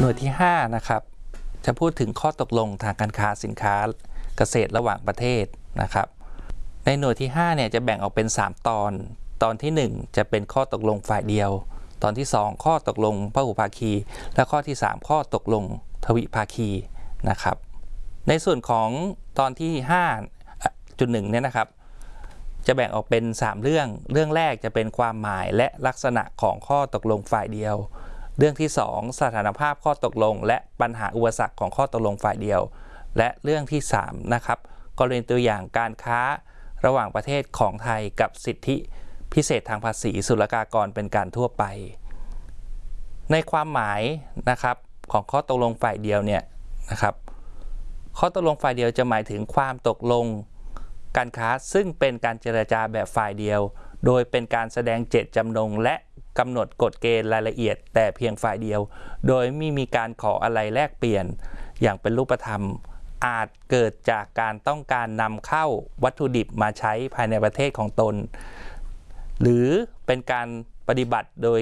หน่วยที่5นะครับจะพูดถึงข้อตกลงทางการค้าสินค้าเกษตรระหว่างประเทศนะครับในหน่วยที่5เนี่ยจะแบ่งออกเป็น3ตอนที่1จะเป็นข้อตกลงฝ่ายเดียวตอนที่2ข้อตกลงพหุภาคีและข้อที่3ข้อตกลงทวิภาคีนะครับในส่วนของตอนที่ 5.1 เนี่ยนะครับจะแบ่งออกเป็น3เรื่องแรกจะเป็นความหมายและลักษณะของข้อตกลงฝ่ายเดียวเรื่องที่2สถานภาพข้อตกลงและปัญหาอุปสรรคของข้อตกลงฝ่ายเดียวและเรื่องที่3นะครับกรณีตัวอย่างการค้าระหว่างประเทศของไทยกับสิทธิพิเศษทางภาษีศุลกากรเป็นการทั่วไปในความหมายนะครับของข้อตกลงฝ่ายเดียวเนี่ยนะครับข้อตกลงฝ่ายเดียวจะหมายถึงความตกลงการค้าซึ่งเป็นการเจรจาแบบฝ่ายเดียวโดยเป็นการแสดงเจตจำนงและกำหนดกฎเกณฑ์รายละเอียดแต่เพียงฝ่ายเดียวโดยไม่มีการขออะไรแลกเปลี่ยนอย่างเป็นรูปธรรมอาจเกิดจากการต้องการนำเข้าวัตถุดิบมาใช้ภายในประเทศของตนหรือเป็นการปฏิบัติโดย